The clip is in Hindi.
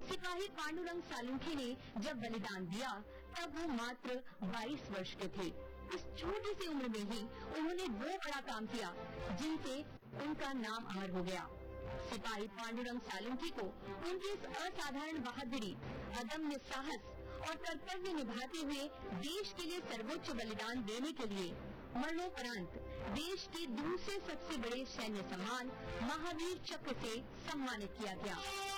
सिपाही पांडुरंग सालुंखे ने जब बलिदान दिया तब वो मात्र 22 वर्ष के थे। इस छोटी सी उम्र में ही उन्होंने वो बड़ा काम किया जिनसे उनका नाम अमर हो गया। सिपाही पांडुरंग सालुंखे को उनकी इस असाधारण बहादुरी, अदम्य साहस और कर्तव्य निभाते हुए देश के लिए सर्वोच्च बलिदान देने के लिए मरणोपरांत देश के दूसरे सबसे बड़े सैन्य सम्मान महावीर चक्र से सम्मानित किया गया।